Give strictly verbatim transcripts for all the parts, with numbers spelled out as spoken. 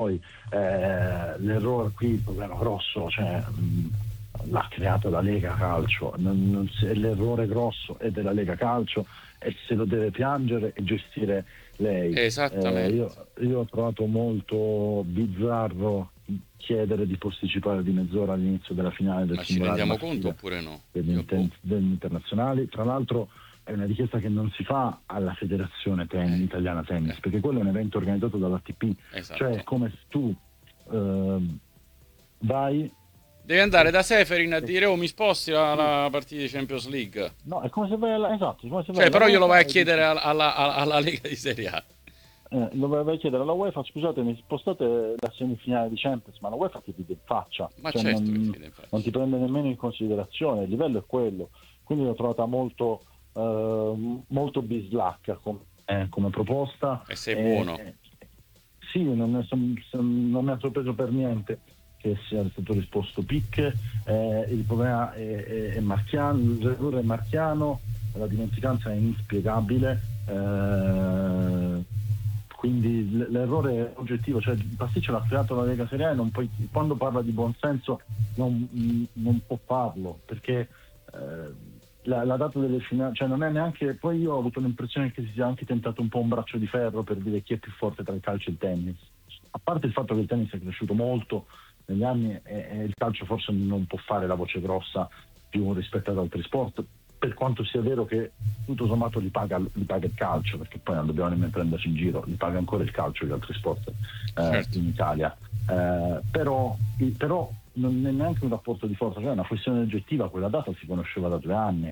poi eh, l'errore qui, il problema grosso, cioè mh, l'ha creato la Lega Calcio, non, non si, l'errore grosso è della Lega Calcio e se lo deve piangere e gestire lei. Esattamente. Eh, io, io ho trovato molto bizzarro chiedere di posticipare di mezz'ora all'inizio della finale del Ma ci singolare rendiamo conto maschile oppure no? degli, Io, boh. inten- degli internazionali. Tra l'altro è una richiesta che non si fa alla federazione ten- Eh, italiana tennis, eh, perché quello è un evento organizzato dall'A T P, cioè è esatto. come se tu ehm, vai Devi andare e, da Seferin a e- dire: oh, mi sposti sì, alla partita di Champions League. no, è come se vai alla, esatto, è come se vai Cioè, alla però io lo vai UEFA a e chiedere dici alla, alla- alla- alla Lega di Serie A. eh, lo vai a chiedere alla UEFA, scusatemi, spostate la semifinale di Champions, ma la UEFA ti ride in faccia, Ma cioè certo che non, ti devi non ti prende nemmeno in considerazione, il livello è quello, quindi l'ho trovata molto, eh, molto bislacca come, eh, come proposta. E sei Eh, buono. eh, sì, non, ne son- son- non mi ha sorpreso per niente che sia stato risposto Pic, eh, il problema è, è, è marchiano, l'errore è marchiano, la dimenticanza è inspiegabile, eh, quindi l- l'errore è oggettivo, cioè il pasticcio l'ha creato la Lega Serie A e non puoi, quando parla di buonsenso non, non può farlo, perché eh, la, la data delle finali, cioè non è neanche, poi io ho avuto l'impressione che si sia anche tentato un po' un braccio di ferro per dire chi è più forte tra il calcio e il tennis, a parte il fatto che il tennis è cresciuto molto negli anni e, e il calcio forse non può fare la voce grossa più rispetto ad altri sport, per quanto sia vero che tutto sommato li paga, li paga il calcio, perché poi non dobbiamo nemmeno prenderci in giro, li paga ancora il calcio gli altri sport eh, Certo. in Italia. Eh, però, il- però non è neanche un rapporto di forza, cioè è una questione oggettiva, quella data si conosceva da due anni,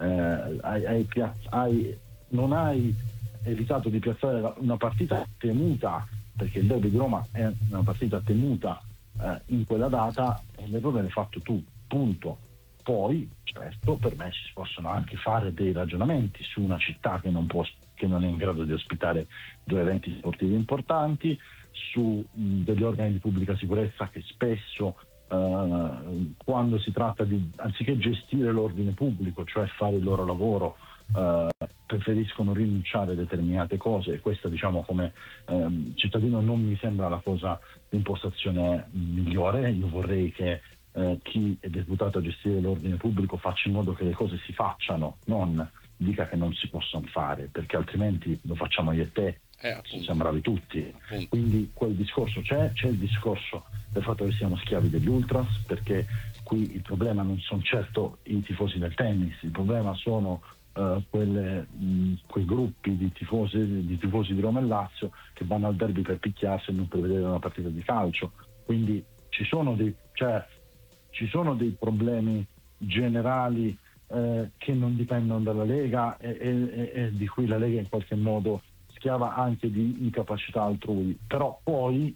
eh, hai, hai pia- hai- non hai evitato di piazzare la- una partita temuta, perché il derby di Roma è una partita temuta eh, in quella data e l'errore l'hai fatto tu, punto. Poi, certo, per me si possono anche fare dei ragionamenti su una città che non, può, che non è in grado di ospitare due eventi sportivi importanti, su mh, degli organi di pubblica sicurezza che spesso, eh, quando si tratta di, anziché gestire l'ordine pubblico, cioè fare il loro lavoro, eh, preferiscono rinunciare a determinate cose, e questa, diciamo, come ehm, cittadino non mi sembra la cosa, l'impostazione migliore. Io vorrei che eh, chi è deputato a gestire l'ordine pubblico faccia in modo che le cose si facciano, non dica che non si possono fare, perché altrimenti lo facciamo io e te, Eh, ci appunto. siamo bravi tutti. Appunto. Quindi quel discorso c'è, c'è il discorso del fatto che siamo schiavi degli ultras, perché qui il problema non sono certo i tifosi del tennis, il problema sono eh, quelle, mh, quei gruppi di tifosi, di tifosi di Roma e Lazio che vanno al derby per picchiarsi e non per vedere una partita di calcio. Quindi ci sono dei, cioè, ci sono dei problemi generali eh, che non dipendono dalla Lega e, e, e di cui la Lega in qualche modo schiava anche di incapacità altrui, però poi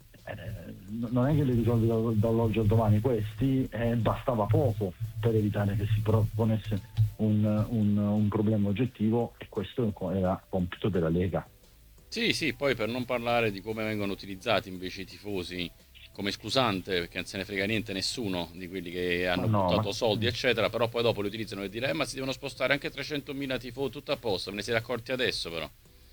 eh, non è che li risolvi da, dall'oggi al domani questi, eh, bastava poco per evitare che si proponesse un, un, un problema oggettivo, e questo era compito della Lega. Sì, sì, poi per non parlare di come vengono utilizzati invece i tifosi come scusante, perché non se ne frega niente nessuno di quelli che Ma hanno no, ma buttato soldi, eccetera, però poi dopo li utilizzano per dire, eh, ma si devono spostare anche trecentomila tifosi, tutto a posto, me ne siete accorti adesso però.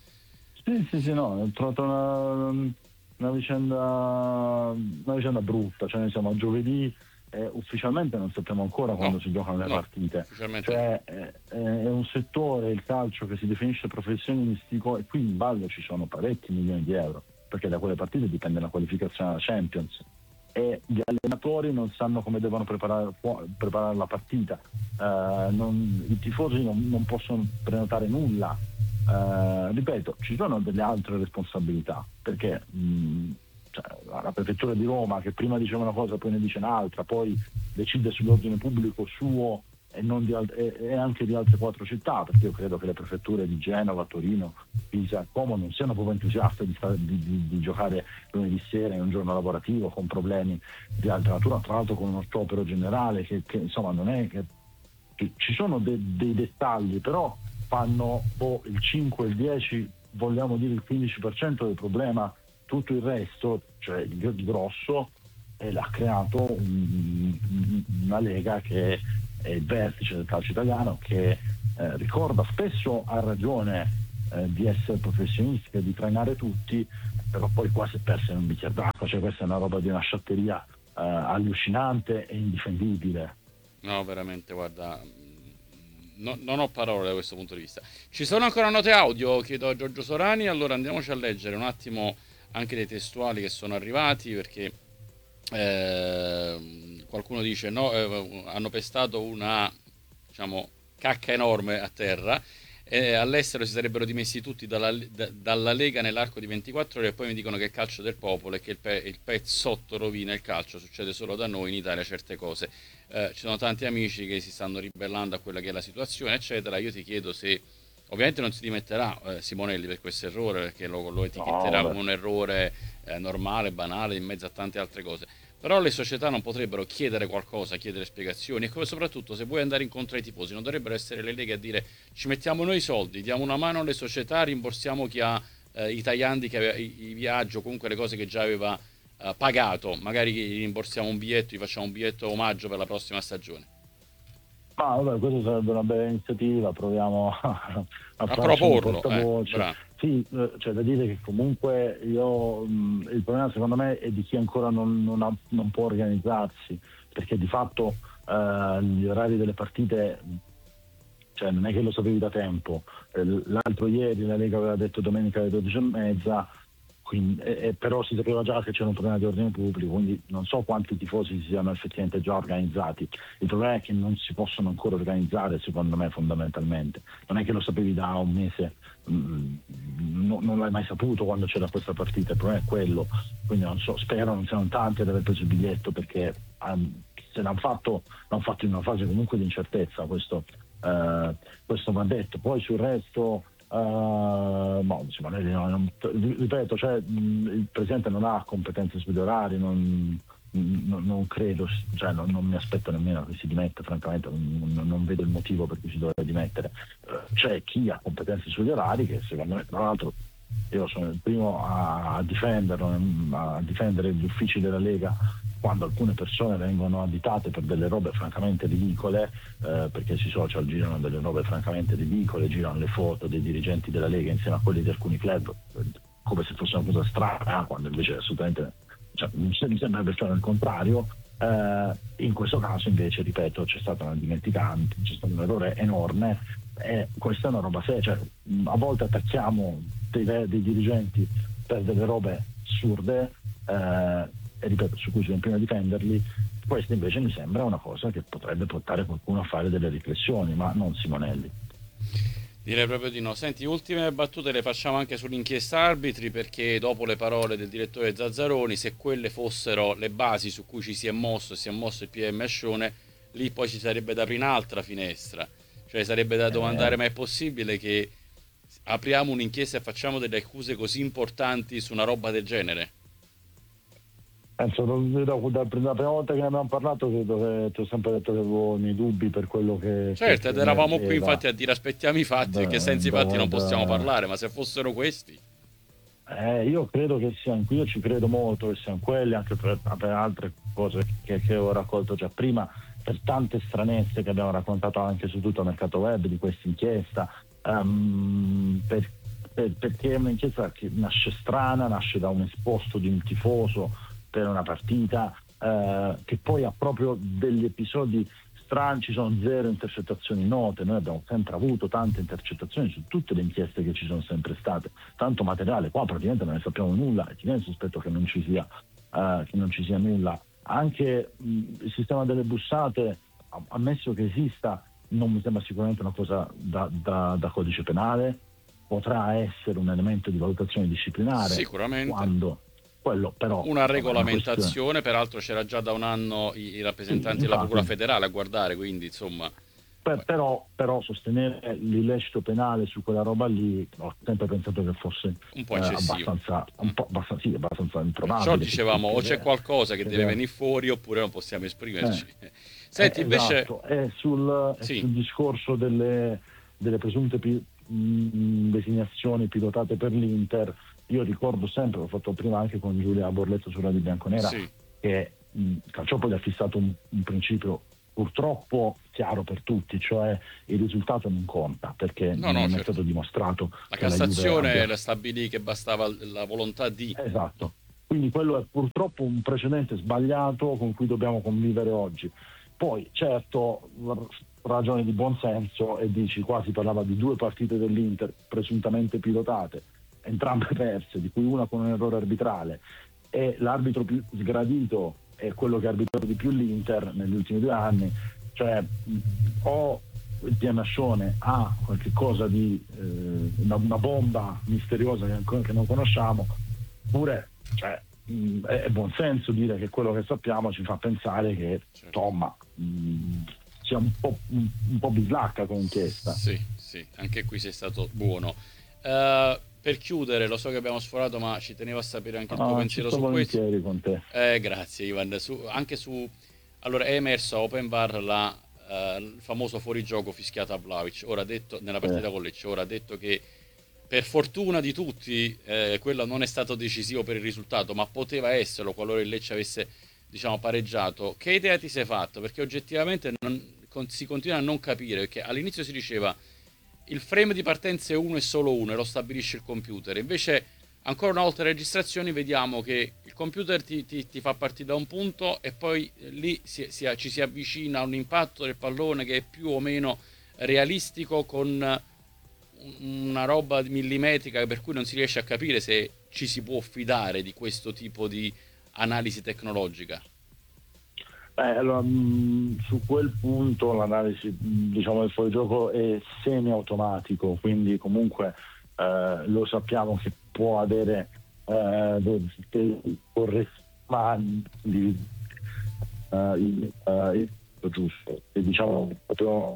sì, sì, sì, no, ho trovato una, una vicenda una vicenda brutta, cioè siamo a giovedì e ufficialmente non sappiamo ancora No, quando si giocano le no, partite, ufficialmente no. cioè è, è un settore, il calcio, che si definisce professionistico, e qui in ballo ci sono parecchi milioni di euro, perché da quelle partite dipende la qualificazione alla Champions e gli allenatori non sanno come devono preparare, preparare la partita, eh, non, i tifosi non, non possono prenotare nulla. Uh, ripeto, ci sono delle altre responsabilità, perché mh, cioè, la prefettura di Roma, che prima diceva una cosa poi ne dice un'altra, poi decide sull'ordine pubblico suo e, non di alt- e, e anche di altre quattro città, perché io credo che le prefetture di Genova, Torino, Pisa, Como non siano proprio entusiaste di, di, di, di giocare lunedì sera in un giorno lavorativo con problemi di altra natura, tra l'altro con uno sciopero generale che, che insomma non è che, che ci sono de, dei dettagli, però fanno boh, il cinque, il dieci, vogliamo dire il quindici per cento del problema, tutto il resto, cioè il, il grosso, e l'ha creato un, una Lega che è il vertice del calcio italiano, che eh, ricorda spesso, ha ragione, eh, di essere professionistica, di trainare tutti, però poi qua si è persa in un bicchiere d'acqua, cioè questa è una roba di una sciatteria eh, allucinante e indifendibile. No, veramente, guarda, no- non ho parole da questo punto di vista. Ci sono ancora note audio? Chiedo a Giorgio Sorani, allora andiamoci a leggere un attimo anche dei testuali che sono arrivati, perché eh, qualcuno dice no, eh, hanno pestato una, diciamo, cacca enorme a terra. E all'estero si sarebbero dimessi tutti dalla, da- dalla Lega nell'arco di ventiquattro ore e poi mi dicono che è il calcio del popolo e che il, pe- il pezzotto rovina il calcio. Succede solo da noi, in Italia certe cose. Eh, ci sono tanti amici che si stanno ribellando a quella che è la situazione, eccetera. Io ti chiedo se, ovviamente non si dimetterà eh, Simonelli per questo errore, perché lo, lo No, etichetterà vabbè. come un errore eh, normale, banale, in mezzo a tante altre cose. Però le società non potrebbero chiedere qualcosa, chiedere spiegazioni, e come soprattutto se vuoi andare incontro ai tifosi non dovrebbero essere le leghe a dire ci mettiamo noi i soldi, diamo una mano alle società, rimborsiamo chi ha eh, i tagliandi, che aveva, i, i viaggi o comunque le cose che già aveva eh, pagato, magari gli rimborsiamo un biglietto, gli facciamo un biglietto omaggio per la prossima stagione. Ma vabbè, questa sarebbe una bella iniziativa, proviamo a, a A farci un proporlo, eh, portavoce. bravo. Sì, eh, c'è da dire che comunque io mh, il problema secondo me è di chi ancora non, non ha- non può organizzarsi, perché di fatto eh, gli orari delle partite, cioè non è che lo sapevi da tempo. Eh, L'altro ieri la Lega aveva detto domenica alle dodici e mezza, quindi, eh, eh, però si sapeva già che c'era un problema di ordine pubblico, quindi non so quanti tifosi si siano effettivamente già organizzati. Il problema è che non si possono ancora organizzare, secondo me, fondamentalmente. Non è che lo sapevi da un mese, mh, no- non l'hai mai saputo quando c'era questa partita, il problema è quello. Quindi non so, spero non siano tanti ad aver preso il biglietto, perché um, se l'hanno fatto, l'hanno fatto in una fase comunque di incertezza, questo, eh, questo va detto. Poi sul resto... Uh, no, insomma, lei non- non- ripeto, cioè, mh, il Presidente non ha competenze sugli orari, non, non- non credo, cioè, non, non mi aspetto nemmeno che si dimetta, francamente non, non- non vedo il motivo per cui si dovrebbe dimettere. Uh, c'è chi ha competenze sugli orari che secondo me, tra l'altro, io sono il primo a, a difenderlo, a difendere gli uffici della Lega quando alcune persone vengono additate per delle robe francamente ridicole, eh, perché sui social girano delle robe francamente ridicole, girano le foto dei dirigenti della Lega insieme a quelli di alcuni club, eh, come se fosse una cosa strana, quando invece assolutamente, cioè, mi sem- mi sembra persino il contrario. Eh, in questo caso invece, ripeto, c'è stata una dimenticanza, c'è stato un errore enorme, e questa è una roba seria. Cioè, mh, a volte attacchiamo dei, ve- dei dirigenti per delle robe assurde, eh, e ripeto, su cui si prima a difenderli. Questa invece mi sembra una cosa che potrebbe portare qualcuno a fare delle riflessioni, ma non Simonelli. Direi proprio di no. Senti, ultime battute le facciamo anche sull'inchiesta arbitri, perché dopo le parole del direttore Zazzaroni, se quelle fossero le basi su cui ci si è mosso, si è mosso il P M Ascione, lì poi ci sarebbe da aprire un'altra finestra. Cioè sarebbe da domandare, Eh, ma è possibile che apriamo un'inchiesta e facciamo delle accuse così importanti su una roba del genere? penso da, da, da, la prima volta che ne abbiamo parlato credo che ti ho sempre detto che avevo i miei dubbi per quello che, che, Certo, che ed eravamo qui emergeva infatti a dire aspettiamo i fatti, da, perché senza i fatti da, non possiamo da, parlare, ma se fossero questi... Eh, io credo che siano, io ci credo molto che siano quelli, anche per, per altre cose che, che ho raccolto già prima, per tante stranezze che abbiamo raccontato anche su tutto il mercato web di questa inchiesta, um, per, per, perché è un'inchiesta che nasce strana, nasce da un esposto di un tifoso per una partita, eh, che poi ha proprio degli episodi strani. Ci sono zero intercettazioni note, noi abbiamo sempre avuto tante intercettazioni su tutte le inchieste che ci sono sempre state, tanto materiale, qua praticamente non ne sappiamo nulla e ti viene il sospetto che non ci sia, eh, che non ci sia nulla. Anche mh, il sistema delle bussate, ammesso che esista, non mi sembra sicuramente una cosa da, da, da codice penale, potrà essere un elemento di valutazione disciplinare Sicuramente. quando quello però Una vabbè, è una questione. regolamentazione, peraltro c'era già da un anno i, i Sì, rappresentanti della Procura infatti. federale a guardare, quindi insomma... Per- però, però sostenere l'illecito penale su quella roba lì ho sempre pensato che fosse un po' eh, eccessivo. abbastanza, Mm. un po' abbastanza, sì, abbastanza Perciò improbabile che, dicevamo che, o c'è che, qualcosa che che, deve che venire fuori oppure non possiamo eh, esprimerci. eh, Senti, invece... esatto. E sul, e Sì, sul discorso delle, delle presunte pi- mh, designazioni pilotate per l'Inter, io ricordo sempre, l'ho fatto prima anche con Giulia Borletto su Radio Bianconera, sì, che mh, Calciopoli ha fissato un, un principio purtroppo chiaro per tutti, cioè il risultato non conta, perché No, non no, è certo. stato dimostrato La che la Juve Cassazione abbia... la stabilì che bastava la volontà di... Esatto, quindi quello è purtroppo un precedente sbagliato con cui dobbiamo convivere oggi. Poi certo ragioni di buonsenso, e dici, qua si parlava di due partite dell'Inter presuntamente pilotate, entrambe perse, di cui una con un errore arbitrale, e l'arbitro più sgradito è quello che ha arbitrato di più l'Inter negli ultimi due anni, cioè o il Pianascione ha qualche cosa di eh, una, una bomba misteriosa che, ancora, che non conosciamo, oppure cioè, mh, è, è buon senso dire che quello che sappiamo ci fa pensare che Certo. insomma mh, sia un po', un, un po' bislacca come inchiesta. Sì, sì, anche qui sei stato buono. Uh, per chiudere, lo so che abbiamo sforato, ma ci tenevo a sapere anche il tuo Ah, ci pensiero sto su questo. volentieri con te. Eh, grazie Ivan. Su, anche su... Allora, è emerso a Open Bar la, uh, il famoso fuorigioco fischiato a Vlahovic, ora detto, nella partita Eh. con Lecce. Ora ha detto che per fortuna di tutti eh, quello non è stato decisivo per il risultato, ma poteva esserlo qualora il Lecce avesse, diciamo, pareggiato. Che idea ti sei fatto? Perché oggettivamente non, con, si continua a non capire, perché all'inizio si diceva il frame di partenza è uno e solo uno e lo stabilisce il computer, invece ancora una volta le registrazioni vediamo che il computer ti, ti, ti fa partire da un punto e poi lì si, si, ci si avvicina a un impatto del pallone che è più o meno realistico, con una roba millimetrica per cui non si riesce a capire se ci si può fidare di questo tipo di analisi tecnologica. Beh, allora, mh, su quel punto l'analisi, mh, diciamo, del fuorigioco è semi-automatico, quindi comunque eh, lo sappiamo che può avere eh, dei corrispondi uh, il, uh, il giusto, e diciamo proprio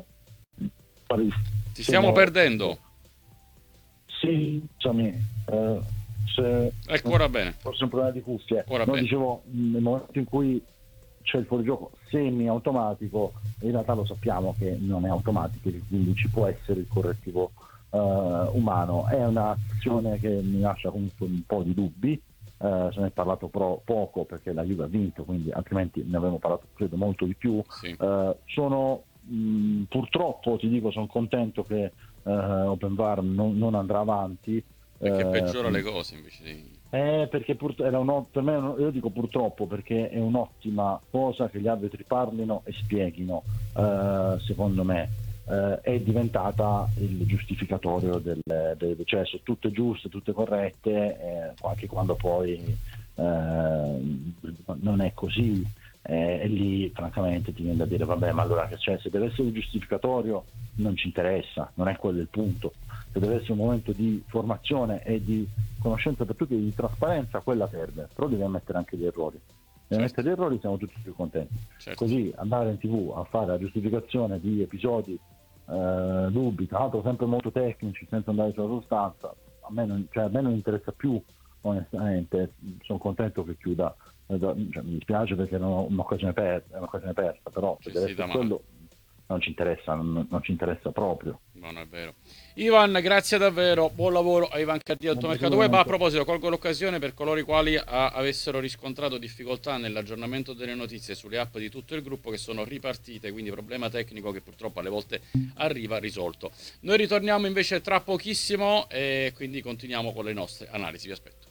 ti stiamo perdendo. Sì, insomma, eh, se, ecco, ora bene, forse un problema di cuffie. Ora no, bene. Dicevo, nel momento in cui c'è il fuorigioco semi-automatico, in realtà lo sappiamo che non è automatico, quindi ci può essere il correttivo uh, umano. È un'azione che mi lascia comunque un po' di dubbi, uh, se ne è parlato pro- poco perché la Juve ha vinto, quindi altrimenti ne avremmo parlato credo molto di più. Sì. Uh, sono mh, purtroppo, ti dico, sono contento che uh, Open Bar non, non andrà avanti, perché uh, peggiora le cose invece di... Eh, perché pur, era un, per me, io dico purtroppo, perché è un'ottima cosa che gli arbitri parlino e spieghino, eh, secondo me, eh, è diventata il giustificatorio del, del, cioè sono tutte giuste, tutte corrette, eh, anche quando poi eh, non è così, eh, e lì francamente ti viene da dire vabbè, ma allora che c'è, se deve essere giustificatorio non ci interessa, non è quello il punto. Se deve essere un momento di formazione e di conoscenza per tutti, di trasparenza, quella serve, però devi ammettere anche gli errori. Devi Certo. ammettere gli errori, siamo tutti più contenti. Certo. Così andare in tv a fare la giustificazione di episodi eh, dubbi, tra l'altro sempre molto tecnici, senza andare sulla sostanza, a me non, cioè, a me non interessa più, onestamente. Sono contento che chiuda, cioè, mi dispiace perché è un'occasione persa, è un'occasione persa, però se deve essere quello non ci interessa, non, non ci interessa proprio. Non è vero. Ivan, grazie davvero, buon lavoro a Ivan Cardia, Automercato Web. A proposito, colgo l'occasione per coloro i quali a, avessero riscontrato difficoltà nell'aggiornamento delle notizie sulle app di tutto il gruppo, che sono ripartite, quindi problema tecnico che purtroppo alle volte arriva risolto. Noi ritorniamo invece tra pochissimo e quindi continuiamo con le nostre analisi, vi aspetto.